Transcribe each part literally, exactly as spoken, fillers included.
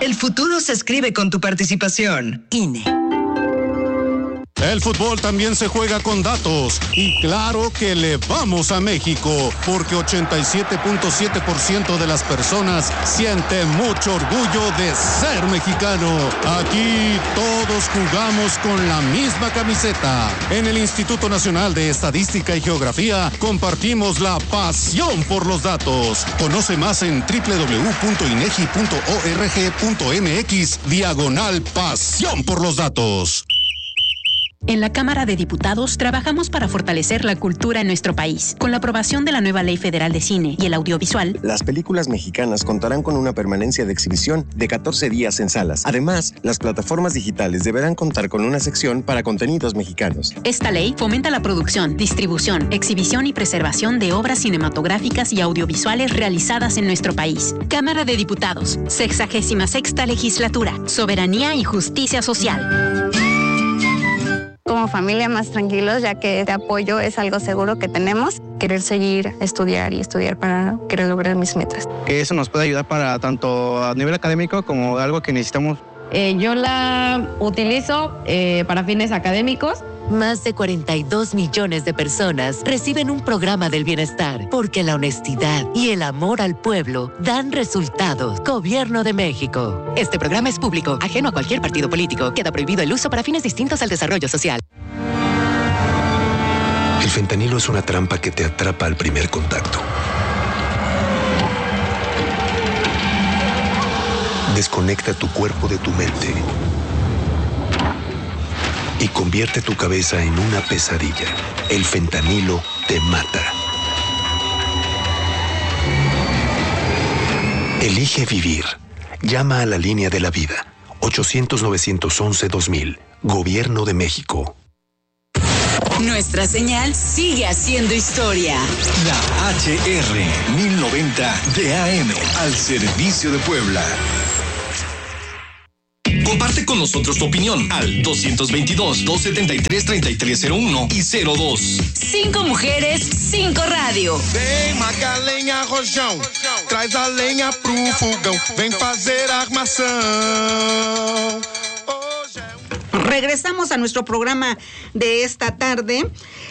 El futuro se escribe con tu participación. I N E. El fútbol también se juega con datos y claro que le vamos a México porque ochenta y siete punto siete por ciento de las personas siente mucho orgullo de ser mexicano. Aquí todos jugamos con la misma camiseta. En el Instituto Nacional de Estadística y Geografía compartimos la pasión por los datos. Conoce más en doble u doble u doble u punto inegi punto org punto mx diagonal pasión por los datos. En la Cámara de Diputados trabajamos para fortalecer la cultura en nuestro país. Con la aprobación de la nueva Ley Federal de Cine y el Audiovisual, las películas mexicanas contarán con una permanencia de exhibición de catorce días en salas. Además, las plataformas digitales deberán contar con una sección para contenidos mexicanos. Esta ley fomenta la producción, distribución, exhibición y preservación de obras cinematográficas y audiovisuales realizadas en nuestro país. Cámara de Diputados, sexagésima sexta legislatura, soberanía y justicia social. Como familia más tranquilos, ya que este apoyo es algo seguro que tenemos. Querer seguir, estudiar y estudiar para querer lograr mis metas. Que eso nos puede ayudar para tanto a nivel académico como algo que necesitamos. Eh, yo la utilizo eh, para fines académicos. Más de cuarenta y dos millones de personas reciben un programa del bienestar porque la honestidad y el amor al pueblo dan resultados. Gobierno de México. Este programa es público, ajeno a cualquier partido político. Queda prohibido el uso para fines distintos al desarrollo social. El fentanilo es una trampa que te atrapa al primer contacto. Desconecta tu cuerpo de tu mente y convierte tu cabeza en una pesadilla. El fentanilo te mata. Elige vivir. Llama a la línea de la vida. ochocientos, novecientos once, dos mil. Gobierno de México. Nuestra señal sigue haciendo historia. La H R mil noventa de A M al servicio de Puebla. Comparte con nosotros tu opinión al dos veintidós, doscientos setenta y tres, treinta y tres cero uno y cero dos. Cinco mujeres, cinco radio. Vem, Macalenha Rojão, traz a lenha pro fogão, vem fazer armação. Regresamos a nuestro programa de esta tarde,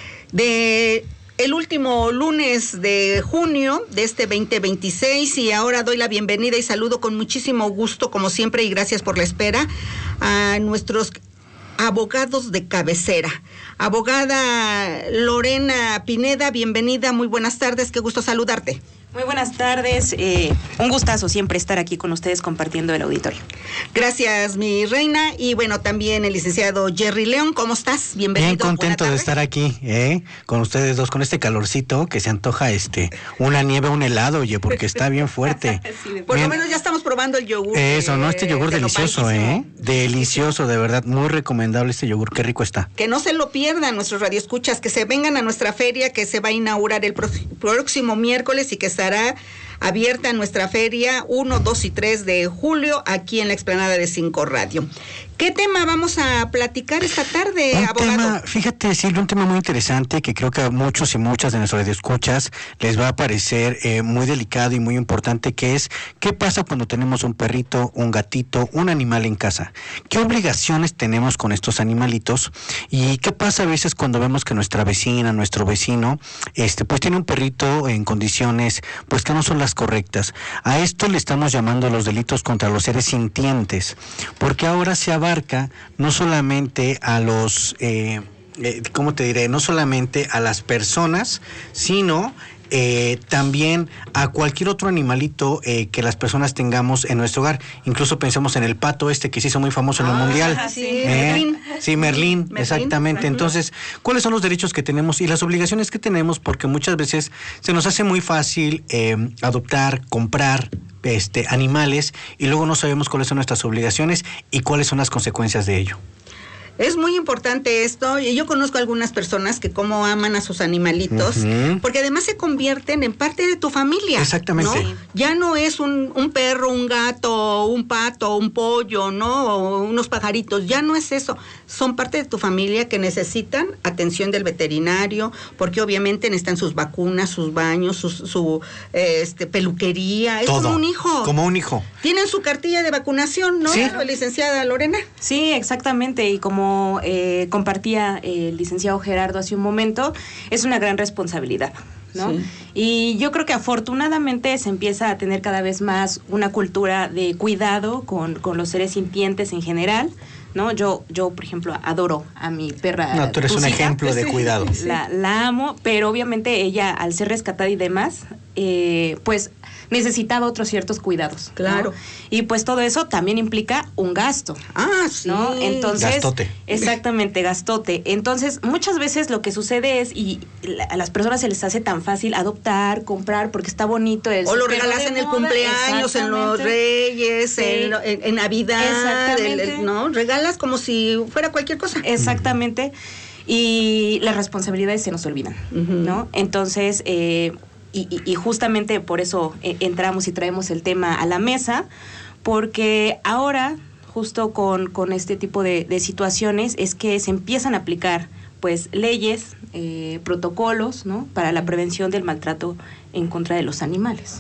de el último lunes de junio de este veinte veintiséis, y ahora doy la bienvenida y saludo con muchísimo gusto, como siempre, y gracias por la espera, a nuestros abogados de cabecera. Abogada Lorena Pineda, bienvenida, muy buenas tardes, qué gusto saludarte. Muy buenas tardes, eh, un gustazo siempre estar aquí con ustedes compartiendo el auditorio. Gracias, mi reina, y bueno, también el licenciado Jerry León, ¿cómo estás? Bienvenido. Bien contento de estar aquí, ¿eh? Con ustedes dos, con este calorcito que se antoja este una nieve, un helado, oye, porque está bien fuerte. Sí, por bien. Lo menos ya estamos probando el yogur. Eso, ¿no? Este yogur delicioso, ¿eh? Delicioso, de verdad, muy recomendable este yogur, qué rico está. Que no se lo pierdan nuestros radioescuchas, que se vengan a nuestra feria que se va a inaugurar el pro- próximo miércoles y que está estará abierta nuestra feria uno, dos y tres de julio aquí en la explanada de Cinco Radio. ¿Qué tema vamos a platicar esta tarde, un abogado? Tema, fíjate, Silvia, un tema muy interesante que creo que a muchos y muchas de nuestros radioescuchas les va a parecer eh, muy delicado y muy importante, que es ¿qué pasa cuando tenemos un perrito, un gatito, un animal en casa? ¿Qué obligaciones tenemos con estos animalitos? ¿Y qué pasa a veces cuando vemos que nuestra vecina, nuestro vecino, este, pues tiene un perrito en condiciones pues que no son las correctas? A esto le estamos llamando los delitos contra los seres sintientes, porque ahora se abarca no solamente a los, eh, eh, ¿cómo te diré? No solamente a las personas, sino eh, también a cualquier otro animalito eh, que las personas tengamos en nuestro hogar. Incluso pensemos en el pato este que se hizo muy famoso en el ah, mundial. Sí, ¿eh? Merlín. Sí, Merlín, Merlín exactamente. Merlín. Entonces, ¿cuáles son los derechos que tenemos y las obligaciones que tenemos? Porque muchas veces se nos hace muy fácil eh, adoptar, comprar este animales y luego no sabemos cuáles son nuestras obligaciones y cuáles son las consecuencias de ello. Es muy importante esto, y yo conozco algunas personas que como aman a sus animalitos, uh-huh. porque además se convierten en parte de tu familia. Exactamente. ¿no? Ya no es un, un perro, un gato, un pato, un pollo, ¿no? O unos pajaritos, ya no es eso. Son parte de tu familia que necesitan atención del veterinario, porque obviamente necesitan sus vacunas, sus baños, su, su eh, este, peluquería. Es Todo. como un hijo. Como un hijo. Tienen su cartilla de vacunación, ¿no? Sí. Licenciada Lorena. Sí, exactamente, y como Como eh, compartía el licenciado Gerardo hace un momento, es una gran responsabilidad, ¿no? Sí. Y yo creo que afortunadamente se empieza a tener cada vez más una cultura de cuidado con, con los seres sintientes en general, ¿no? Yo, yo, por ejemplo, adoro a mi perra. No, tú eres Tucita, un ejemplo de cuidado. La, la amo, pero obviamente ella, al ser rescatada y demás, eh, pues necesitaba otros ciertos cuidados. Claro. ¿no? Y pues todo eso también implica un gasto. Ah, sí. ¿no? Entonces, gastote. Exactamente, gastote. Entonces, muchas veces lo que sucede es, y la, a las personas se les hace tan fácil adoptar, comprar, porque está bonito el O lo regalas en el moda, cumpleaños, en los Reyes, sí. en, en, en Navidad. Exactamente. El, el, ¿no? Regalas como si fuera cualquier cosa. Exactamente. Y las responsabilidades se nos olvidan, uh-huh. ¿no? Entonces, eh, Y, y, y justamente por eso eh, entramos y traemos el tema a la mesa, porque ahora, justo con, con este tipo de, de situaciones, es que se empiezan a aplicar pues leyes, eh, protocolos, ¿no? Para la prevención del maltrato en contra de los animales.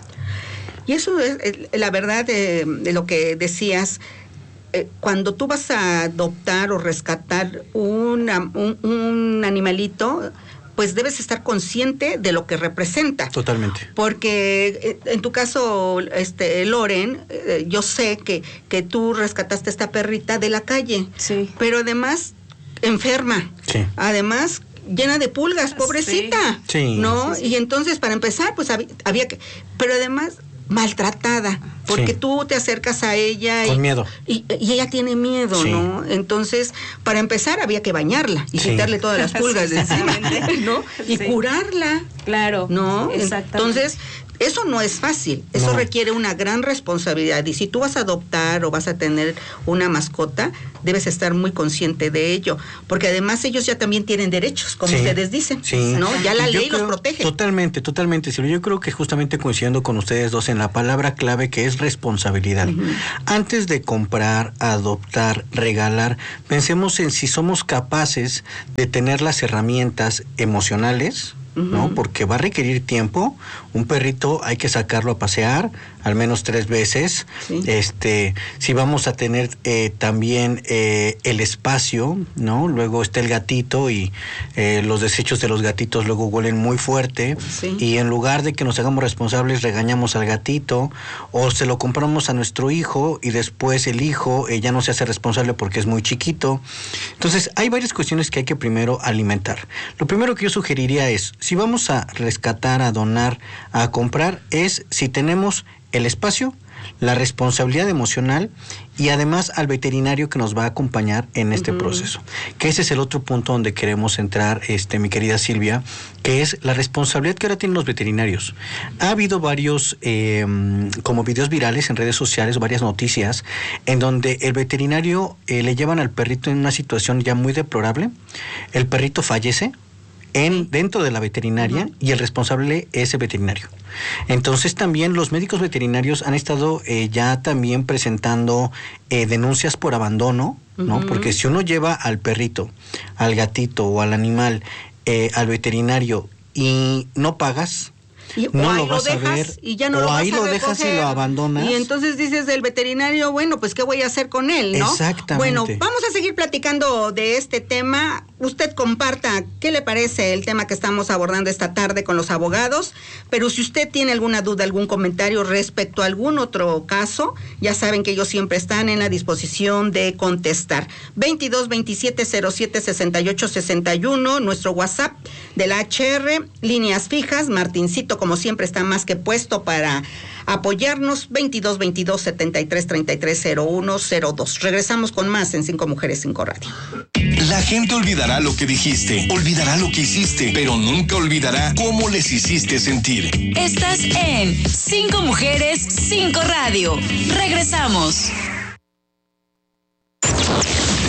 Y eso es, es la verdad de, de lo que decías. Eh, cuando tú vas a adoptar o rescatar una, un, un animalito, pues debes estar consciente de lo que representa. Totalmente. Porque en tu caso, este Loren, eh, yo sé que, que tú rescataste a esta perrita de la calle. Sí. Pero además, enferma. Sí. Además, llena de pulgas, pobrecita. Sí. ¿No? Sí, sí. Y entonces, para empezar, pues había, había que... Pero además, maltratada. Porque sí. tú te acercas a ella con y, miedo. Y, y ella tiene miedo, sí. ¿no? Entonces, para empezar había que bañarla y sí. quitarle todas las pulgas de encima, ¿no? Y sí. curarla. Claro. ¿No? Exactamente. Entonces, eso no es fácil. Eso no. requiere una gran responsabilidad. Y si tú vas a adoptar o vas a tener una mascota, debes estar muy consciente de ello. Porque además ellos ya también tienen derechos, como sí. ustedes dicen. Sí. ¿no? Ya la Yo ley creo, los protege. Totalmente, totalmente. Yo creo que justamente coincidiendo con ustedes dos en la palabra clave que es responsabilidad. Uh-huh. Antes de comprar, adoptar, regalar, pensemos en si somos capaces de tener las herramientas emocionales, ¿no? Uh-huh. Porque va a requerir tiempo. Un perrito hay que sacarlo a pasear al menos tres veces. Sí. Este, si vamos a tener eh, también eh, el espacio, ¿no? Luego está el gatito y eh, los desechos de los gatitos luego huelen muy fuerte. Sí. Y en lugar de que nos hagamos responsables, regañamos al gatito o se lo compramos a nuestro hijo y después el hijo eh, ya no se hace responsable porque es muy chiquito. Entonces, hay varias cuestiones que hay que primero alimentar. Lo primero que yo sugeriría es, si vamos a rescatar, a donar, a comprar, es si tenemos el espacio, la responsabilidad emocional y además al veterinario que nos va a acompañar en este uh-huh. proceso. Que ese es el otro punto donde queremos entrar, este, mi querida Silvia, que es la responsabilidad que ahora tienen los veterinarios. Ha habido varios, eh, como videos virales en redes sociales, varias noticias, en donde el veterinario eh, le llevan al perrito en una situación ya muy deplorable, el perrito fallece, en dentro de la veterinaria uh-huh. y el responsable es el veterinario. Entonces también los médicos veterinarios han estado eh, ya también presentando eh, denuncias por abandono, uh-huh. ¿no? Porque si uno lleva al perrito, al gatito o al animal eh, al veterinario y no pagas, Y, no o ahí lo vas lo dejas a ver, y ya no o lo vas ahí a lo recoger, dejas y lo abandonas. Y entonces dices del veterinario, bueno, pues ¿qué voy a hacer con él, no? Exactamente. Bueno, vamos a seguir platicando de este tema. Usted comparta qué le parece el tema que estamos abordando esta tarde con los abogados, pero si usted tiene alguna duda, algún comentario respecto a algún otro caso, ya saben que ellos siempre están en la disposición de contestar. veintidós veintisiete cero siete sesenta y ocho sesenta y uno, nuestro WhatsApp de la H R, líneas fijas, Martincito como siempre está más que puesto para apoyarnos, veintidós veintidós setenta y tres treinta y tres cero uno cero dos. Regresamos con más en Cinco Mujeres, Cinco Radio. La gente olvidará lo que dijiste, olvidará lo que hiciste, pero nunca olvidará cómo les hiciste sentir. Estás en Cinco Mujeres, Cinco Radio. Regresamos.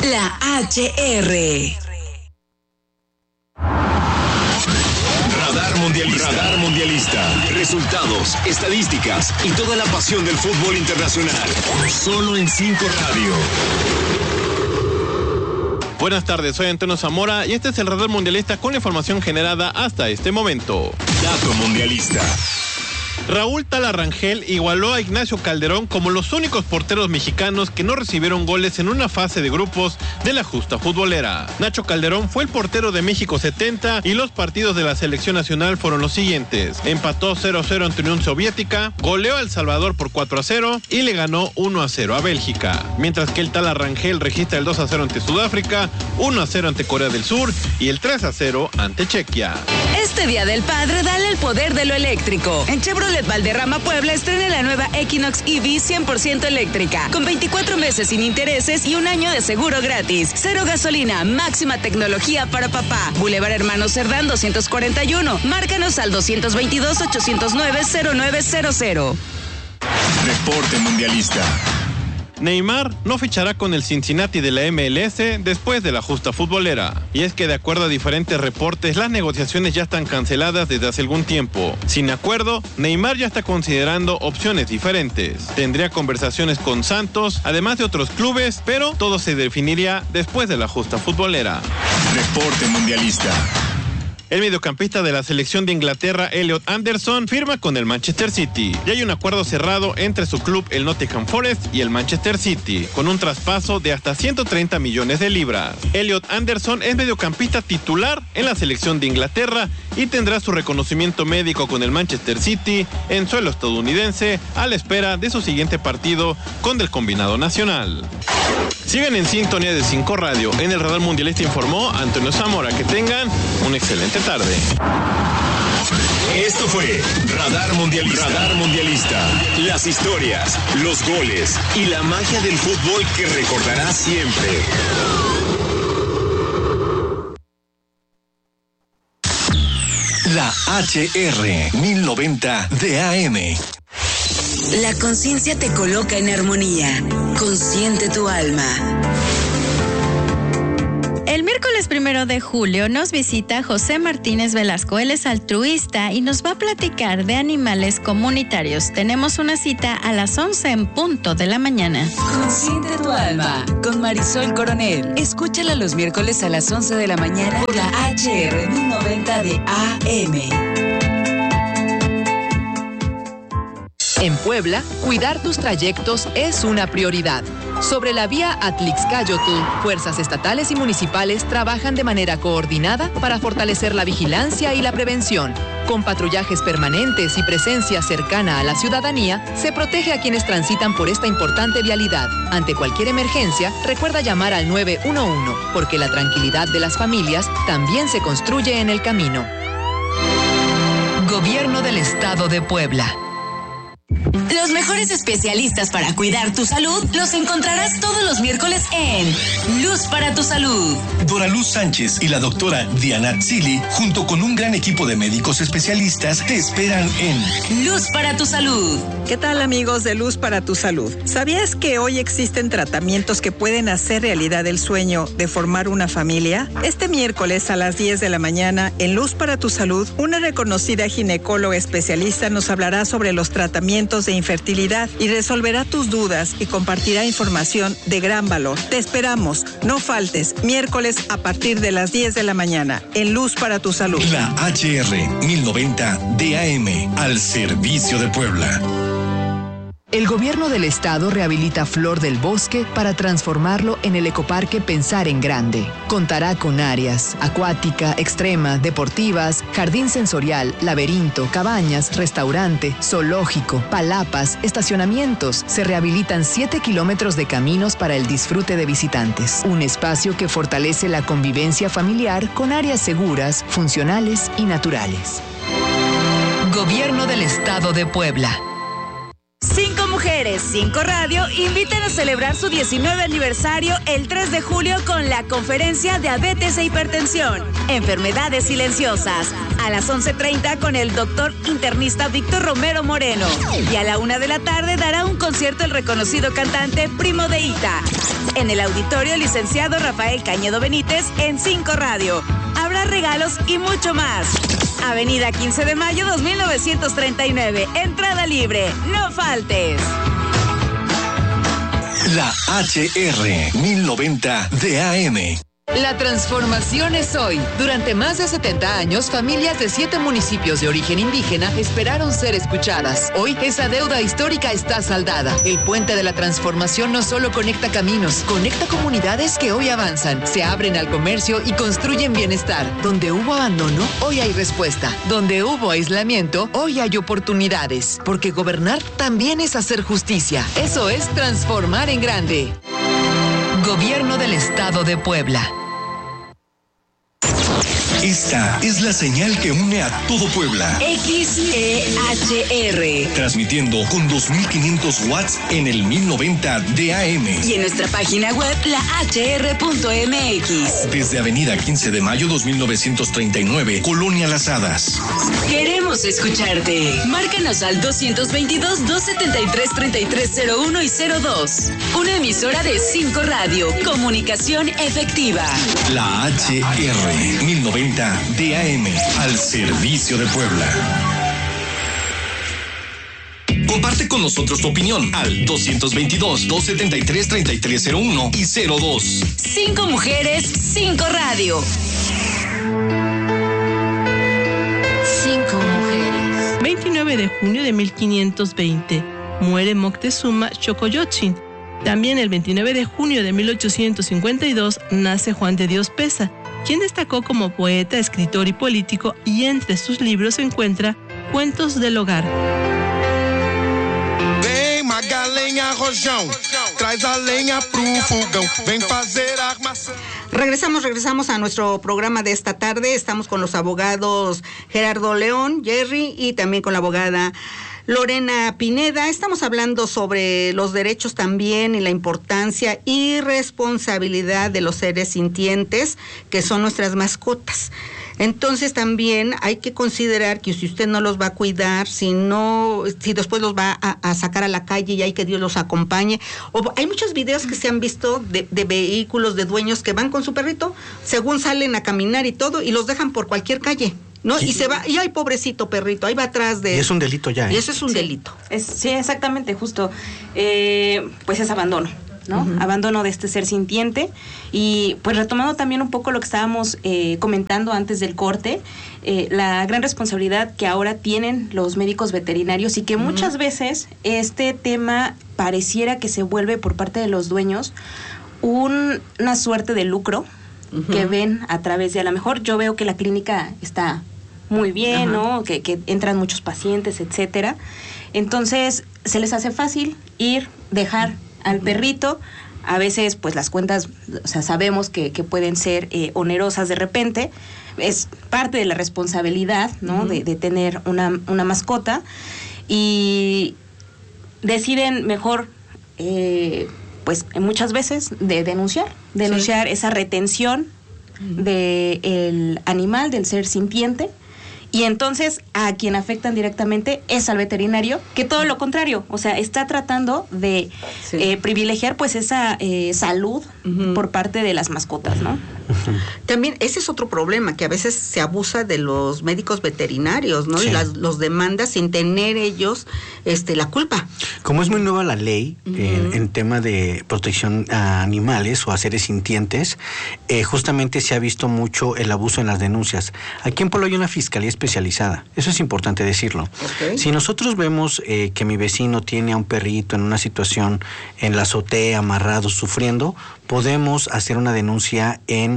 La H R. Radar Mundialista. Radar Mundialista. Resultados, estadísticas y toda la pasión del fútbol internacional. Solo en cinco Radio. Buenas tardes, soy Antonio Zamora y este es el Radar Mundialista con la información generada hasta este momento. Dato Mundialista. Raúl Talarrangel igualó a Ignacio Calderón como los únicos porteros mexicanos que no recibieron goles en una fase de grupos de la justa futbolera. Nacho Calderón fue el portero de México setenta y los partidos de la selección nacional fueron los siguientes. Empató cero a cero ante Unión Soviética, goleó a El Salvador por cuatro a cero y le ganó uno a cero a Bélgica. Mientras que el Talarrangel registra el dos a cero ante Sudáfrica, uno a cero ante Corea del Sur y el tres a cero ante Chequia. Este Día del Padre, dale el poder de lo eléctrico. En Chevrolet Valderrama Puebla estrena la nueva Equinox E V cien por ciento eléctrica, con veinticuatro meses sin intereses y un año de seguro gratis. Cero gasolina, máxima tecnología para papá. Boulevard Hermanos Cerdán doscientos cuarenta y uno. Márcanos al doscientos veintidós, ochocientos nueve, cero nueve cero cero. Reporte Mundialista. Neymar no fichará con el Cincinnati de la M L S después de la justa futbolera. Y es que de acuerdo a diferentes reportes, las negociaciones ya están canceladas desde hace algún tiempo. Sin acuerdo, Neymar ya está considerando opciones diferentes. Tendría conversaciones con Santos, además de otros clubes, pero todo se definiría después de la justa futbolera. Reporte Mundialista. El mediocampista de la selección de Inglaterra, Elliot Anderson, firma con el Manchester City. Ya hay un acuerdo cerrado entre su club, el Nottingham Forest, y el Manchester City, con un traspaso de hasta ciento treinta millones de libras. Elliot Anderson es mediocampista titular en la selección de Inglaterra y tendrá su reconocimiento médico con el Manchester City en suelo estadounidense a la espera de su siguiente partido con el combinado nacional. Sigan en sintonía de cinco Radio. En el Radar Mundialista informó Antonio Zamora. Que tengan una excelente tarde. Esto fue Radar Mundialista. Radar Mundialista. Las historias, los goles y la magia del fútbol que recordarás siempre. La H R mil noventa de A M. La conciencia te coloca en armonía. Consiente tu alma. El miércoles primero de julio nos visita José Martínez Velasco. Él es altruista y nos va a platicar de animales comunitarios. Tenemos una cita a las once en punto de la mañana. Consiente tu alma con Marisol Coronel. Escúchala los miércoles a las once de la mañana por la H R mil noventa de A M. En Puebla, cuidar tus trayectos es una prioridad. Sobre la vía Atlixcáyotl, fuerzas estatales y municipales trabajan de manera coordinada para fortalecer la vigilancia y la prevención. Con patrullajes permanentes y presencia cercana a la ciudadanía, se protege a quienes transitan por esta importante vialidad. Ante cualquier emergencia, recuerda llamar al nueve uno uno, porque la tranquilidad de las familias también se construye en el camino. Gobierno del Estado de Puebla. Los mejores especialistas para cuidar tu salud los encontrarás todos los miércoles en Luz para tu Salud. Dora Luz Sánchez y la doctora Diana Tzili, junto con un gran equipo de médicos especialistas, te esperan en Luz para tu Salud. ¿Qué tal, amigos de Luz para tu Salud? ¿Sabías que hoy existen tratamientos que pueden hacer realidad el sueño de formar una familia? Este miércoles a las diez de la mañana, en Luz para tu Salud, una reconocida ginecóloga especialista nos hablará sobre los tratamientos de infertilidad y resolverá tus dudas y compartirá información de gran valor. Te esperamos, no faltes, miércoles a partir de las diez de la mañana, en Luz para tu Salud. La H R mil noventa de A M, al servicio de Puebla. El gobierno del estado rehabilita Flor del Bosque para transformarlo en el ecoparque Pensar en Grande. Contará con áreas acuática, extrema, deportivas, jardín sensorial, laberinto, cabañas, restaurante, zoológico, palapas, estacionamientos. Se rehabilitan siete kilómetros de caminos para el disfrute de visitantes. Un espacio que fortalece la convivencia familiar con áreas seguras, funcionales y naturales. Gobierno del Estado de Puebla. Cinco mujeres mujeres, cinco Radio invitan a celebrar su diecinueve aniversario el tres de julio con la conferencia Diabetes e Hipertensión, Enfermedades Silenciosas, a las once treinta con el doctor internista Víctor Romero Moreno. Y a la una de la tarde dará un concierto el reconocido cantante Primo de Ita. En el auditorio licenciado Rafael Cañedo Benítez en cinco Radio. Habrá regalos y mucho más. Avenida quince de mayo dos mil novecientos treinta y nueve. Entrada libre. No faltes. La H R mil noventa de A M. La transformación es hoy. Durante más de setenta años, familias de siete municipios de origen indígena esperaron ser escuchadas. Hoy, esa deuda histórica está saldada. El puente de la transformación no solo conecta caminos, conecta comunidades que hoy avanzan, se abren al comercio y construyen bienestar. Donde hubo abandono, hoy hay respuesta. Donde hubo aislamiento, hoy hay oportunidades. Porque gobernar también es hacer justicia. Eso es transformar en grande. Gobierno del Estado de Puebla. Esta es la señal que une a todo Puebla. X E H R. Transmitiendo con dos mil quinientos watts en el mil noventa de A M. Y en nuestra página web, la H R punto M X. Desde Avenida quince de mayo dos mil novecientos treinta y nueve, Colonia Las Hadas. Queremos escucharte. Márcanos al dos veintidós, dos setenta y tres, treinta y tres cero uno y cero dos. Una emisora de cinco Radio. Comunicación efectiva. La H R mil noventa de A M, al servicio de Puebla. Comparte con nosotros tu opinión al dos veintidós, dos setenta y tres, treinta y tres cero uno y cero dos. Cinco mujeres, cinco Radio. Cinco mujeres. veintinueve de junio de mil quinientos veinte. Muere Moctezuma Xocoyotzin. También el veintinueve de junio de mil ochocientos cincuenta y dos nace Juan de Dios Peza, quien destacó como poeta, escritor y político, y entre sus libros se encuentra Cuentos del Hogar. Vem magalenha rojão, traz a lenha pro fogão, vem fazer armação. Regresamos, regresamos a nuestro programa de esta tarde. Estamos con los abogados Gerardo León, Jerry, y también con la abogada Lorena Pineda. Estamos hablando sobre los derechos también y la importancia y responsabilidad de los seres sintientes, que son nuestras mascotas. Entonces también hay que considerar que si usted no los va a cuidar, si no, si después los va a, a sacar a la calle y hay que Dios los acompañe. O hay muchos videos que se han visto de, de vehículos, de dueños que van con su perrito, según salen a caminar y todo, y los dejan por cualquier calle, ¿no? Sí. Y se va, y ay, pobrecito perrito, ahí va atrás de... Y es un delito ya, ¿eh? Y eso es un sí. delito. Es, sí, exactamente, justo. Eh, pues es abandono, ¿no? Uh-huh. Abandono de este ser sintiente. Y pues retomando también un poco lo que estábamos eh, comentando antes del corte, eh, la gran responsabilidad que ahora tienen los médicos veterinarios y que uh-huh. muchas veces este tema pareciera que se vuelve por parte de los dueños un, una suerte de lucro uh-huh. que ven a través de, a lo mejor yo veo que la clínica está muy bien, uh-huh. ¿no? Que, que entran muchos pacientes, etcétera. Entonces se les hace fácil ir, dejar al perrito. A veces pues las cuentas, o sea, sabemos que, que pueden ser eh, onerosas de repente. Es parte de la responsabilidad, ¿no? Uh-huh. de, de tener una, una mascota. Y deciden mejor, eh, pues muchas veces, de denunciar. Denunciar sí. esa retención uh-huh. del animal, del ser sintiente. Y entonces a quien afectan directamente es al veterinario, que todo lo contrario, o sea, está tratando de sí. eh, privilegiar pues esa eh, salud uh-huh. por parte de las mascotas, ¿no? Uh-huh. También ese es otro problema, que a veces se abusa de los médicos veterinarios, ¿no? Sí. Y las, los demanda sin tener ellos este, la culpa. Como es muy nueva la ley uh-huh. en, en tema de protección a animales o a seres sintientes, eh, justamente se ha visto mucho el abuso en las denuncias. Aquí en Puebla hay una fiscalía especializada, eso es importante decirlo. Okay. Si nosotros vemos eh, que mi vecino tiene a un perrito en una situación en la azotea, amarrado, sufriendo, podemos hacer una denuncia en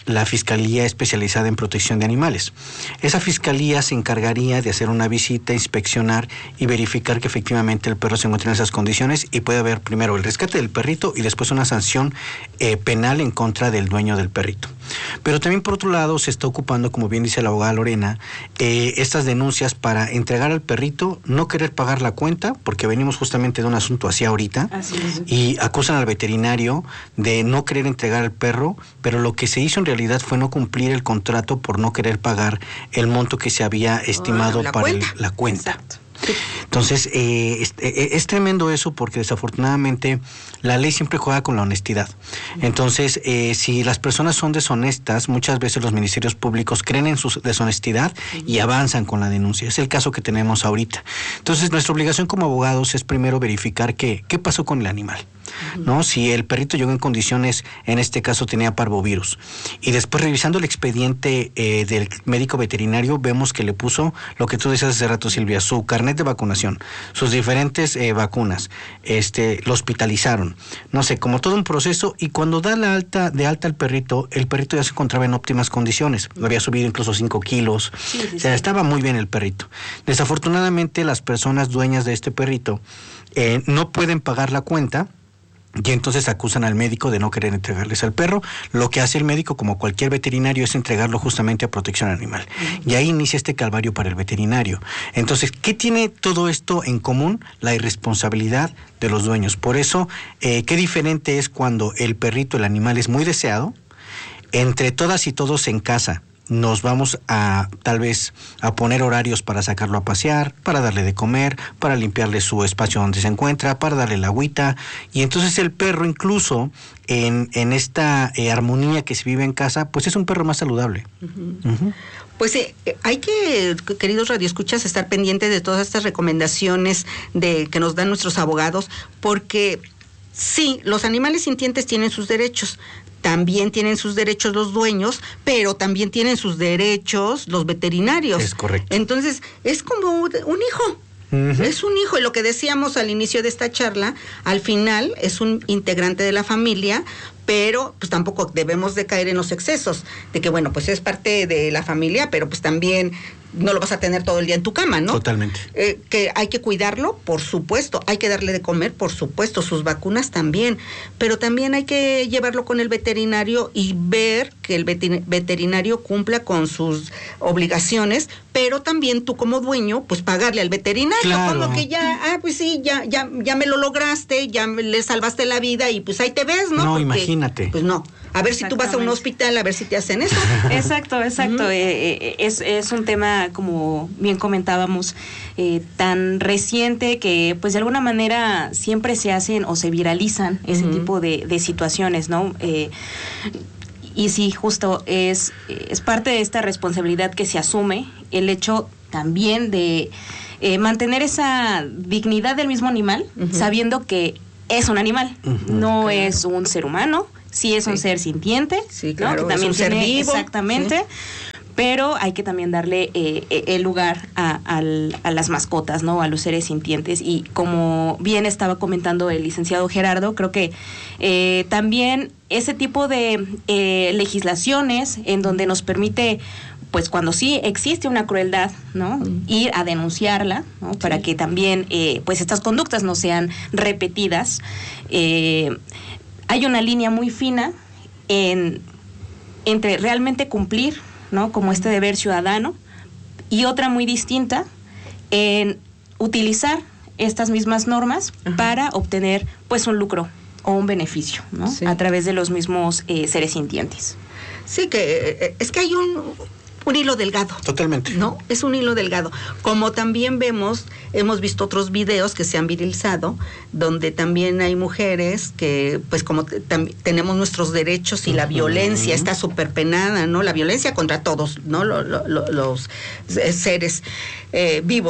la Fiscalía Especializada en Protección de Animales. Esa fiscalía se encargaría de hacer una visita, inspeccionar y verificar que efectivamente el perro se encuentra en esas condiciones, y puede haber primero el rescate del perrito y después una sanción eh, penal en contra del dueño del perrito. Pero también, por otro lado, se está ocupando, como bien dice la abogada Lorena, eh, estas denuncias para entregar al perrito, no querer pagar la cuenta, porque venimos justamente de un asunto así ahorita, Así es. y acusan al veterinario de no querer entregar al perro, pero lo que se hizo en realidad fue no cumplir el contrato por no querer pagar el monto que se había estimado Ah, la para el- cuenta. la cuenta. Entonces, eh, es, eh, es tremendo eso, porque desafortunadamente la ley siempre juega con la honestidad. Entonces, eh, si las personas son deshonestas, muchas veces los ministerios públicos creen en su deshonestidad y avanzan con la denuncia. Es el caso que tenemos ahorita. Entonces, nuestra obligación como abogados es primero verificar qué, qué pasó con el animal, ¿no? Si el perrito llegó en condiciones, en este caso tenía parvovirus, y después revisando el expediente eh, del médico veterinario, vemos que le puso lo que tú decías hace rato, Silvia, su carnet de vacunación, sus diferentes eh, vacunas, este, lo hospitalizaron, no sé, como todo un proceso, y cuando da la alta de alta al perrito, el perrito ya se encontraba en óptimas condiciones, había subido incluso cinco kilos, Sí, sí, o sea, sí. estaba muy bien el perrito. Desafortunadamente, las personas dueñas de este perrito eh, no pueden pagar la cuenta, y entonces acusan al médico de no querer entregarles al perro. Lo que hace el médico, como cualquier veterinario, es entregarlo justamente a protección animal. Y ahí inicia este calvario para el veterinario. Entonces, ¿qué tiene todo esto en común? La irresponsabilidad de los dueños. Por eso, eh, qué diferente es cuando el perrito, el animal, es muy deseado. Entre todas y todos en casa nos vamos a tal vez a poner horarios para sacarlo a pasear, para darle de comer, para limpiarle su espacio donde se encuentra, para darle la agüita, y entonces el perro, incluso en, en esta eh, armonía que se vive en casa, pues es un perro más saludable. Ujú. Ujú. Pues eh, hay que, queridos radioescuchas, estar pendientes de todas estas recomendaciones de que nos dan nuestros abogados, porque sí, los animales sintientes tienen sus derechos, también tienen sus derechos los dueños, pero también tienen sus derechos los veterinarios. Es correcto. Entonces, es como un hijo. Ujú. Es un hijo, y lo que decíamos al inicio de esta charla, al final es un integrante de la familia, pero pues tampoco debemos de caer en los excesos, de que bueno, pues es parte de la familia, pero pues también no lo vas a tener todo el día en tu cama, ¿no? Totalmente. Eh, que hay que cuidarlo, por supuesto, hay que darle de comer, por supuesto, sus vacunas también, pero también hay que llevarlo con el veterinario y ver que el veter- veterinario cumpla con sus obligaciones, pero también tú como dueño, pues pagarle al veterinario, Claro. como que ya, ah, pues sí, ya, ya, ya me lo lograste, ya me- le salvaste la vida y pues ahí te ves, ¿no? No, Porque, imagínate. Pues no, a ver si tú vas a un Exactamente. hospital, a ver si te hacen eso. Exacto, exacto. Eh, eh, es, es un tema, como bien comentábamos, eh, tan reciente que pues de alguna manera siempre se hacen o se viralizan ese Ujú. tipo de, de situaciones, ¿no? Eh, y sí, justo es, es parte de esta responsabilidad que se asume, el hecho también de eh, mantener esa dignidad del mismo animal, Ujú. sabiendo que es un animal, Ujú. no Claro. es un ser humano, sí es un Sí. ser sintiente, Sí, ¿no? claro, Que es también un ser tiene- vivo. exactamente. Pero hay que también darle eh, eh, el lugar a, al- a las mascotas, ¿no? A los seres sintientes. Y como bien estaba comentando el licenciado Gerardo, creo que eh, también ese tipo de eh, legislaciones en donde nos permite, pues cuando sí existe una crueldad, ¿no? Ir a denunciarla, ¿no? Para que también, eh, pues estas conductas no sean repetidas. Eh, hay una línea muy fina en entre realmente cumplir, ¿no? Como este deber ciudadano, y otra muy distinta en utilizar estas mismas normas Ajá. para obtener pues un lucro o un beneficio, ¿no? Sí. A través de los mismos eh, seres sintientes. Sí, que eh, es que hay un, un hilo delgado. Totalmente. No, es un hilo delgado. Como también vemos, hemos visto otros videos que se han viralizado, donde también hay mujeres que, pues como te- tam- tenemos nuestros derechos y la Ujú. violencia está súper penada, ¿no? La violencia contra todos, ¿no? Lo- lo- lo- los eh, seres eh, vivos.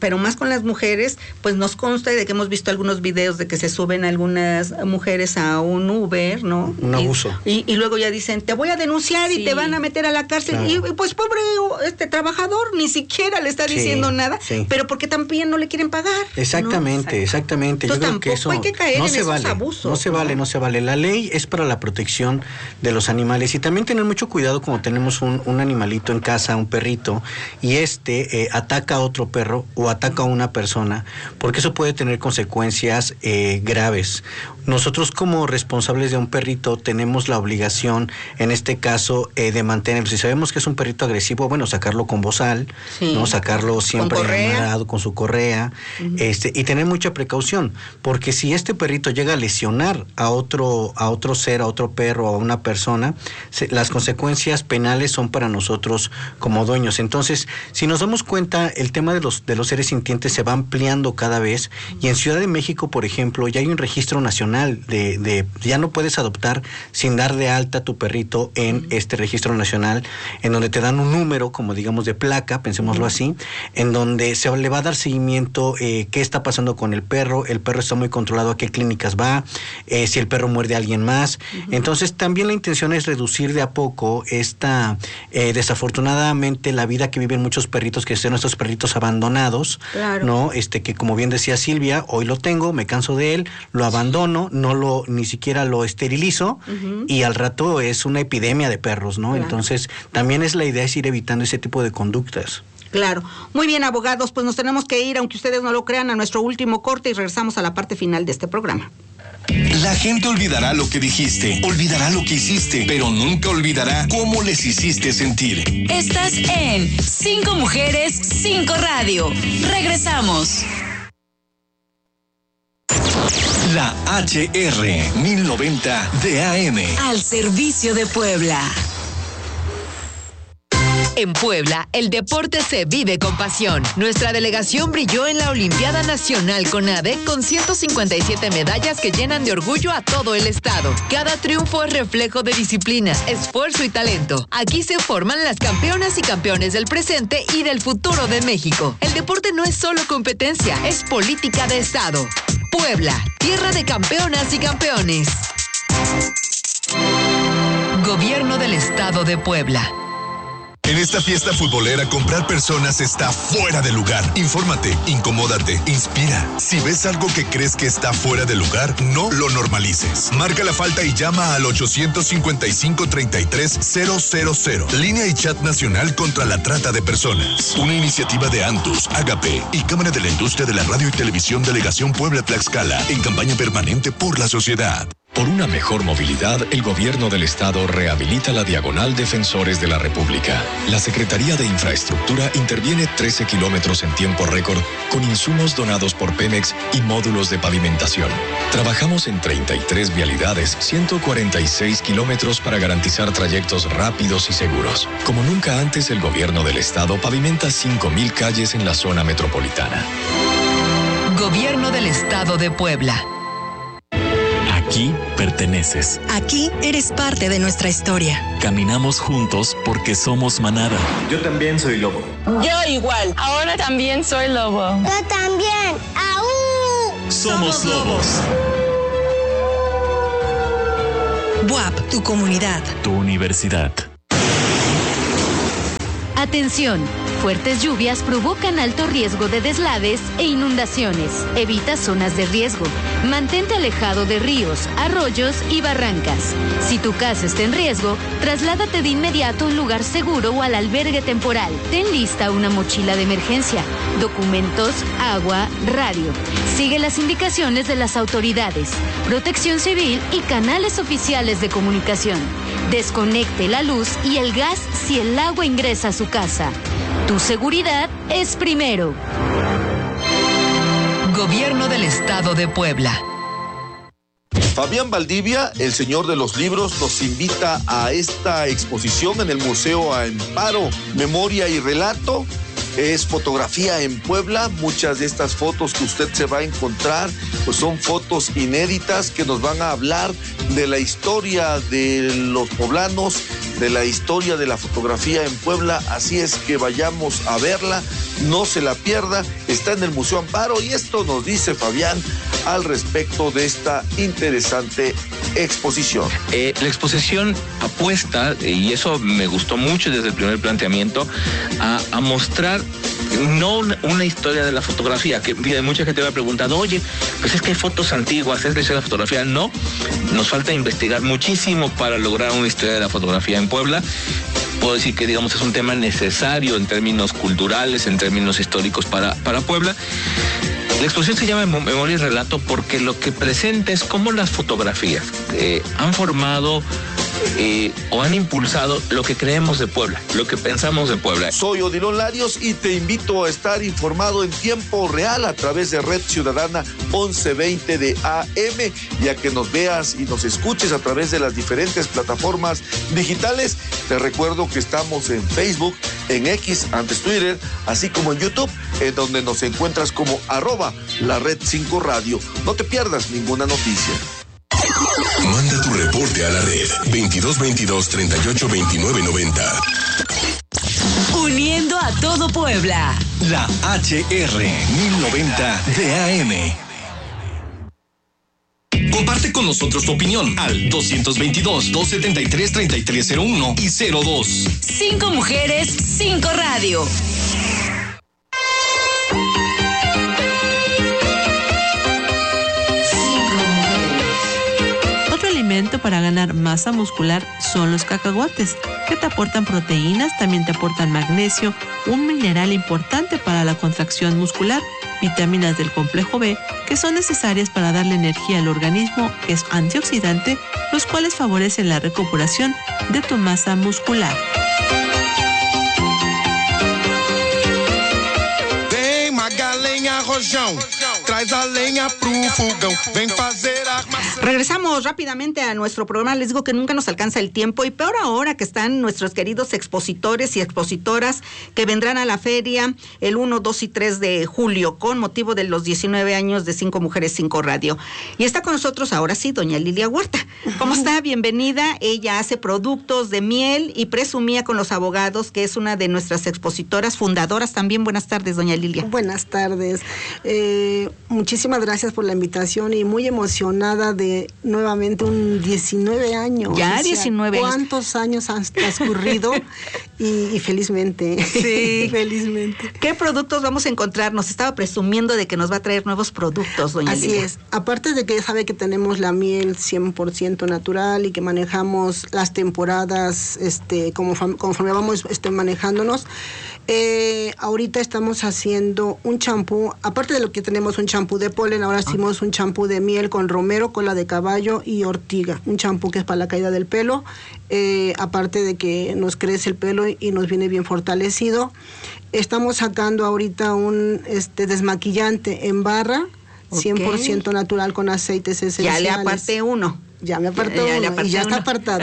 pero más con las mujeres, pues nos consta de que hemos visto algunos videos de que se suben algunas mujeres a un Uber, ¿no? Un abuso. Y, y, y luego ya dicen, te voy a denunciar sí. y te van a meter a la cárcel. Claro. Y pues pobre este trabajador ni siquiera le está diciendo sí, nada, sí. pero porque también no le quieren pagar. Exactamente, ¿no? exactamente. Entonces, Yo creo que eso hay que caer no en se esos vale, abusos. No se ¿no? vale, no se vale. La ley es para la protección de los animales y también tener mucho cuidado cuando tenemos un, un animalito en casa, un perrito, y este eh, ataca a otro perro o ataca a una persona, porque eso puede tener consecuencias eh, graves. Nosotros como responsables de un perrito tenemos la obligación, en este caso, eh, de mantenerlo. Si sabemos que es un perrito agresivo, bueno, sacarlo con bozal, sí. ¿no? Sacarlo siempre amarrado con su correa, uh-huh. este, y tener mucha precaución, porque si este perrito llega a lesionar a otro, a otro ser, a otro perro, a una persona, se, las consecuencias penales son para nosotros como dueños. Entonces, si nos damos cuenta, el tema de los, de los seres sintientes se va ampliando cada vez, y en Ciudad de México, por ejemplo, ya hay un registro nacional de, de ya no puedes adoptar sin dar de alta a tu perrito en uh-huh. este registro nacional, en donde te dan un número, como digamos de placa, pensémoslo uh-huh. así, en donde se le va a dar seguimiento, eh, qué está pasando con el perro, el perro está muy controlado, a qué clínicas va, eh, si el perro muerde a alguien más. Uh-huh. Entonces también la intención es reducir de a poco esta, eh, desafortunadamente, la vida que viven muchos perritos, que son estos perritos abandonados, claro. ¿no? Este, que como bien decía Silvia, hoy lo tengo, me canso de él, lo abandono, no lo, ni siquiera lo esterilizo, uh-huh. y al rato es una epidemia de perros, ¿no? Claro. Entonces, también es la idea es ir evitando ese tipo de conductas. Claro. Muy bien, abogados, pues nos tenemos que ir, aunque ustedes no lo crean, a nuestro último corte y regresamos a la parte final de este programa. La gente olvidará lo que dijiste, olvidará lo que hiciste, pero nunca olvidará cómo les hiciste sentir. Estás en Cinco Mujeres, Cinco Radio. Regresamos. La H R mil noventa de A M. Al servicio de Puebla. En Puebla, el deporte se vive con pasión. Nuestra delegación brilló en la Olimpiada Nacional CONADE con ciento cincuenta y siete medallas que llenan de orgullo a todo el estado. Cada triunfo es reflejo de disciplina, esfuerzo y talento. Aquí se forman las campeonas y campeones del presente y del futuro de México. El deporte no es solo competencia, es política de estado. Puebla, tierra de campeonas y campeones. Gobierno del Estado de Puebla. En esta fiesta futbolera, comprar personas está fuera de lugar. Infórmate, incomódate, inspira. Si ves algo que crees que está fuera de lugar, no lo normalices. Marca la falta y llama al ochocientos cincuenta y cinco, treinta y tres, cero cero cero. Línea y chat nacional contra la trata de personas. Una iniciativa de Antus, Agape y Cámara de la Industria de la Radio y Televisión Delegación Puebla-Tlaxcala en campaña permanente por la sociedad. Por una mejor movilidad, el Gobierno del Estado rehabilita la Diagonal Defensores de la República. La Secretaría de Infraestructura interviene trece kilómetros en tiempo récord con insumos donados por Pemex y módulos de pavimentación. Trabajamos en treinta y tres vialidades, ciento cuarenta y seis kilómetros para garantizar trayectos rápidos y seguros. Como nunca antes, el Gobierno del Estado pavimenta cinco mil calles en la zona metropolitana. Gobierno del Estado de Puebla. Aquí perteneces. Aquí eres parte de nuestra historia. Caminamos juntos porque somos manada. Yo también soy lobo. Yo igual. Ahora también soy lobo. Yo también. ¡Aú! Somos lobos. B U A P, tu comunidad. Tu universidad. Atención. Fuertes lluvias provocan alto riesgo de deslaves e inundaciones. Evita zonas de riesgo. Mantente alejado de ríos, arroyos y barrancas. Si tu casa está en riesgo, trasládate de inmediato a un lugar seguro o al albergue temporal. Ten lista una mochila de emergencia, documentos, agua, radio. Sigue las indicaciones de las autoridades, Protección Civil y canales oficiales de comunicación. Desconecte la luz y el gas si el agua ingresa a su casa. Tu seguridad es primero. Gobierno del Estado de Puebla. Fabián Valdivia, el señor de los libros, nos invita a esta exposición en el Museo Amparo, Memoria y Relato. Es fotografía en Puebla. Muchas de estas fotos que usted se va a encontrar pues son fotos inéditas que nos van a hablar de la historia de los poblanos de la historia de la fotografía en Puebla, así es que vayamos a verla, no se la pierda, está en el Museo Amparo y esto nos dice Fabián al respecto de esta interesante exposición. Eh, la exposición apuesta, y eso me gustó mucho desde el primer planteamiento, a, a mostrar no una, una historia de la fotografía, que mira, mucha gente me ha preguntado, oye, pues es que hay fotos antiguas, es la historia de la fotografía. No, nos falta investigar muchísimo para lograr una historia de la fotografía en Puebla. Puedo decir que, digamos, es un tema necesario en términos culturales, en términos históricos para, para Puebla. La exposición se llama Memoria y Relato porque lo que presenta es cómo las fotografías eh, han formado eh, o han impulsado lo que creemos de Puebla, lo que pensamos de Puebla. Soy Odilon Larios y te invito a estar informado en tiempo real a través de Red Ciudadana once veinte de A M y a que nos veas y nos escuches a través de las diferentes plataformas digitales. Te recuerdo que estamos en Facebook, en X, antes Twitter, así como en YouTube, en donde nos encuentras como arroba la Red cinco Radio. No te pierdas ninguna noticia. Manda tu reporte a la red veintidós veintidós treinta y ocho veintinueve noventa. Uniendo a todo Puebla. La H R mil noventa de A M. Comparte con nosotros tu opinión al doscientos veintidós, doscientos setenta y tres, treinta y tres cero uno y cero dos. Cinco mujeres, cinco radio. Otro alimento para ganar masa muscular son los cacahuates, que te aportan proteínas, también te aportan magnesio, un mineral importante para la contracción muscular, vitaminas del complejo B, que son necesarias para darle energía al organismo, que es antioxidante, los cuales favorecen la recuperación de tu masa muscular. Vem, Magalenha Rojão, traz a lenha pro fogão, vem fazer arma. Regresamos rápidamente a nuestro programa. Les digo que nunca nos alcanza el tiempo y peor ahora que están nuestros queridos expositores y expositoras que vendrán a la feria el uno, dos y tres de julio con motivo de los diecinueve años de Cinco Mujeres, Cinco Radio. Y está con nosotros ahora sí doña Lilia Huerta. ¿Cómo está? Bienvenida. Ella hace productos de miel y presumía con los abogados que es una de nuestras expositoras fundadoras también. Buenas tardes, doña Lilia. Buenas tardes. Eh, muchísimas gracias por la invitación y muy emocionada de nuevamente un diecinueve años. Ya, o sea, diecinueve años. ¿Cuántos años han transcurrido? y, y felizmente. Sí. Felizmente. ¿Qué productos vamos a encontrar? Nos estaba presumiendo de que nos va a traer nuevos productos, doña Así Lilia. es. Aparte de que sabe que tenemos la miel cien por ciento natural y que manejamos las temporadas este, como, conforme vamos este, manejándonos, Eh, ahorita estamos haciendo un champú, aparte de lo que tenemos un champú de polen, ahora hicimos un champú de miel con romero, cola de caballo y ortiga, un champú que es para la caída del pelo, eh, aparte de que nos crece el pelo y nos viene bien fortalecido. Estamos sacando ahorita un este desmaquillante en barra, okay, cien por ciento natural con aceites esenciales. Ya le aparté uno. Ya me apartó ya, ya uno y ya uno. está apartado.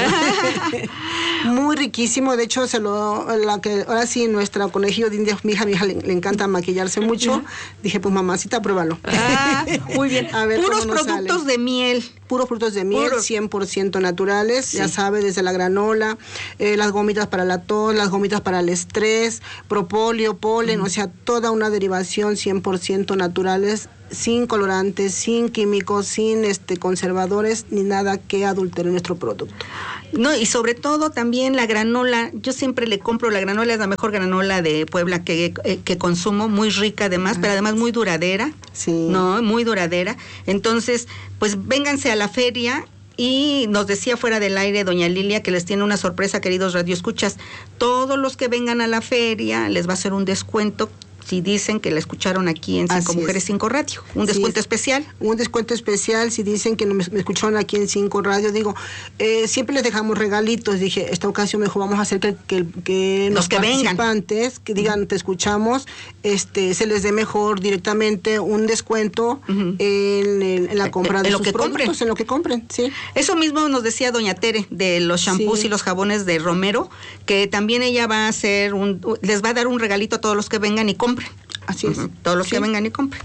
Muy riquísimo, de hecho se lo la que ahora sí nuestra conejillo de India, mi hija, mi hija le, le encanta maquillarse mucho. Uh-huh. Dije, pues mamacita, pruébalo. Ah, muy bien. A ver, puros productos sale. de miel. Puros productos de miel, Puro. cien por ciento naturales, sí. Ya sabe, desde la granola, eh, las gomitas para la tos, las gomitas para el estrés, propóleo, polen, uh-huh. O sea, toda una derivación cien por ciento naturales, sin colorantes, sin químicos, sin este conservadores, ni nada que adultere nuestro producto. No, y sobre todo también la granola, yo siempre le compro la granola, es la mejor granola de Puebla que, eh, que consumo, muy rica además, ah, pero además muy duradera, sí. No, muy duradera. Entonces, pues vénganse a la feria. Y nos decía fuera del aire doña Lilia que les tiene una sorpresa, queridos radioescuchas. Todos los que vengan a la feria les va a hacer un descuento si dicen que la escucharon aquí en Cinco Así Mujeres, es. Cinco Radio. Un sí, descuento especial. Un descuento especial si dicen que me, me escucharon aquí en Cinco Radio. Digo, eh, siempre les dejamos regalitos. Dije, esta ocasión mejor vamos a hacer que, que, que los, los que participantes vengan. Que digan, te escuchamos, este se les dé mejor directamente un descuento uh-huh. en, en, en la compra de, de sus lo que productos, compren. En lo que compren. Sí. Eso mismo nos decía doña Tere de los shampoos sí. y los jabones de Romero, que también ella va a hacer un, les va a dar un regalito a todos los que vengan y compren. Así es. Uh-huh. Todos los sí. que vengan y compren.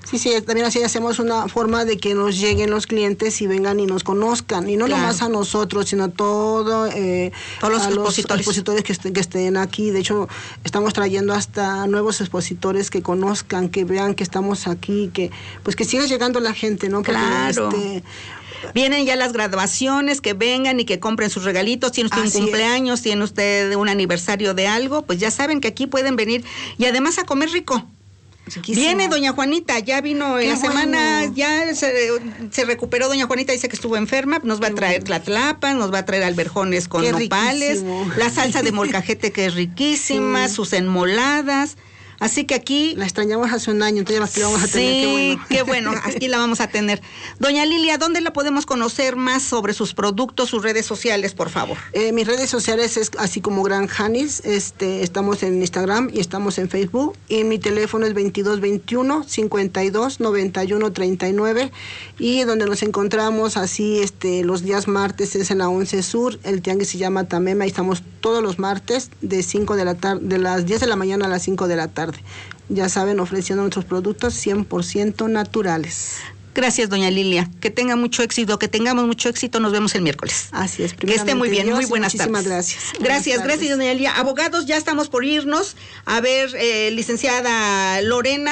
Sí, sí, también así hacemos una forma de que nos lleguen los clientes y vengan y nos conozcan, y no claro. nomás a nosotros, sino todo, eh, todos los a expositores, los expositores que, est- que estén aquí. De hecho, estamos trayendo hasta nuevos expositores que conozcan, que vean que estamos aquí, que pues que siga llegando la gente, ¿no? Porque, claro. Este, vienen ya las graduaciones, que vengan y que compren sus regalitos. Tiene usted Así un cumpleaños, es. tiene usted un aniversario de algo, pues ya saben que aquí pueden venir y además a comer rico. Riquísimo. Viene doña Juanita, ya vino en la bueno. semana, ya se, se recuperó doña Juanita, dice que estuvo enferma, nos va a traer tlatlapas, nos va a traer alberjones con Qué nopales, riquísimo. La salsa de molcajete que es riquísima, sí. sus enmoladas. Así que aquí... La extrañamos hace un año, entonces aquí la vamos a tener. Sí, qué bueno. qué bueno, aquí la vamos a tener. Doña Lilia, ¿dónde la podemos conocer más sobre sus productos, sus redes sociales, por favor? Eh, mis redes sociales es así como Gran Janis, este, estamos en Instagram y estamos en Facebook, y mi teléfono es veintidós veintiuno, cincuenta y dos, noventa y uno, treinta y nueve, y donde nos encontramos así este, los días martes es en la once Sur, el tianguis se llama Tamema, y estamos todos los martes de cinco de la tarde, de las diez de la mañana a las cinco de la tarde. Ya saben, ofreciendo nuestros productos cien por ciento naturales. Gracias, doña Lilia. Que tenga mucho éxito, que tengamos mucho éxito. Nos vemos el miércoles. Así es. Que esté muy bien. Dios, muy buenas muchísimas tardes. Gracias. Gracias, buenas gracias, tardes. doña Lilia. Abogados, ya estamos por irnos. A ver, eh, licenciada Lorena.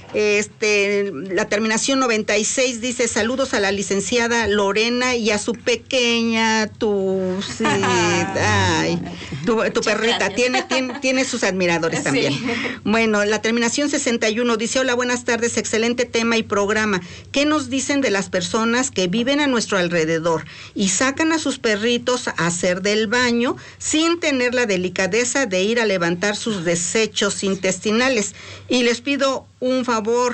Este, la terminación noventa y seis dice saludos a la licenciada Lorena y a su pequeña tu sí, ay, tu, tu perrita tiene, tiene tiene sus admiradores también. Sí. Bueno, la terminación sesenta y uno dice hola, buenas tardes, excelente tema y programa. ¿Qué nos dicen de las personas que viven a nuestro alrededor y sacan a sus perritos a hacer del baño sin tener la delicadeza de ir a levantar sus desechos intestinales? Y les pido un favor,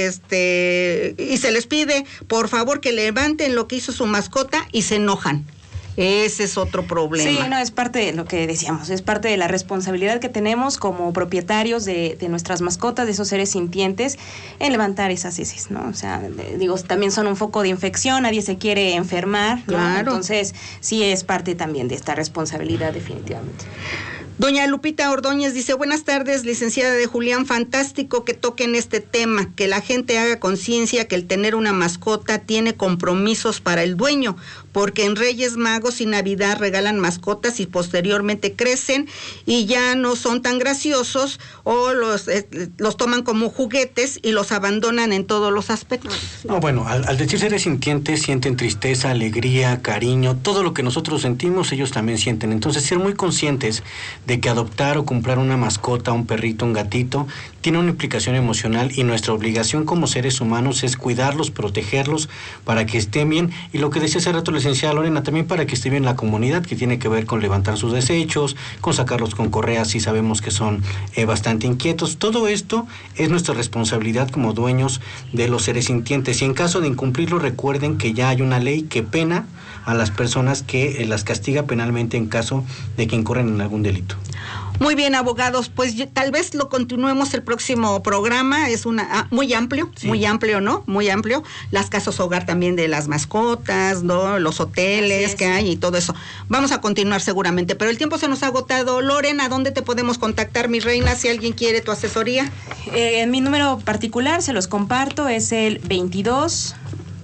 este, y se les pide, por favor, que levanten lo que hizo su mascota y se enojan. Ese es otro problema. Sí, no, es parte de lo que decíamos, es parte de la responsabilidad que tenemos como propietarios de, de nuestras mascotas, de esos seres sintientes, en levantar esas heces, ¿no? O sea, de, digo, también son un foco de infección, nadie se quiere enfermar, ¿no? Claro. Entonces, sí es parte también de esta responsabilidad, definitivamente. Doña Lupita Ordóñez dice, buenas tardes, licenciada de Julián, fantástico que toquen este tema, que la gente haga conciencia que el tener una mascota tiene compromisos para el dueño, porque en Reyes Magos y Navidad regalan mascotas y posteriormente crecen y ya no son tan graciosos o los, eh, los toman como juguetes y los abandonan en todos los aspectos. No, bueno, al, al decir seres sintientes sienten tristeza, alegría, cariño, todo lo que nosotros sentimos ellos también sienten, entonces ser muy conscientes de que adoptar o comprar una mascota, un perrito, un gatito, tiene una implicación emocional y nuestra obligación como seres humanos es cuidarlos, protegerlos para que estén bien, y lo que decía hace rato la licenciada Lorena, también para que esté bien la comunidad, que tiene que ver con levantar sus desechos, con sacarlos con correas si sabemos que son eh, bastante inquietos. Todo esto es nuestra responsabilidad como dueños de los seres sintientes, y en caso de incumplirlo recuerden que ya hay una ley que pena a las personas, que eh, las castiga penalmente en caso de que incurren en algún delito. Muy bien, abogados, pues yo, tal vez lo continuemos el próximo programa, es una ah, muy amplio, sí. muy amplio, ¿no? Muy amplio. Las casas hogar también de las mascotas, ¿no? Los hoteles que hay y todo eso. Vamos a continuar seguramente, pero el tiempo se nos ha agotado. Lorena, ¿dónde te podemos contactar, mi reina, si alguien quiere tu asesoría? Eh, en mi número particular, se los comparto, es el veintidós,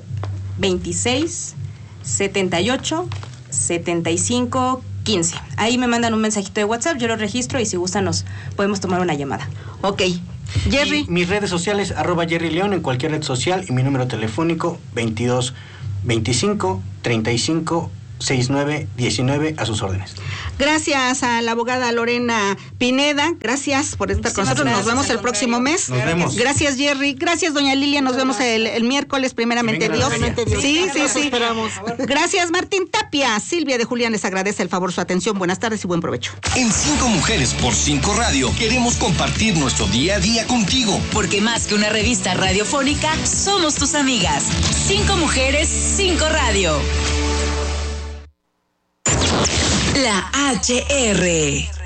veintiséis, setenta y ocho, setenta y cinco, quince. Ahí me mandan un mensajito de WhatsApp, yo lo registro y si gustan nos podemos tomar una llamada. Ok. Jerry. Y mis redes sociales, arroba Jerry León en cualquier red social, y mi número telefónico veintidós, veinticinco, treinta y cinco, sesenta y nueve, diecinueve, a sus órdenes. Gracias a la abogada Lorena Pineda, gracias por estar con nosotros, nos vemos el próximo mes. Nos vemos. Gracias, Jerry, gracias, doña Lilia, nos vemos el, el miércoles, primeramente Dios. Dios. Sí, sí, sí. Esperamos. Gracias, Martín Tapia. Silvia de Julián les agradece el favor su atención. Buenas tardes y buen provecho. En Cinco Mujeres por Cinco Radio queremos compartir nuestro día a día contigo. Porque más que una revista radiofónica, somos tus amigas. Cinco Mujeres, Cinco Radio. La H R.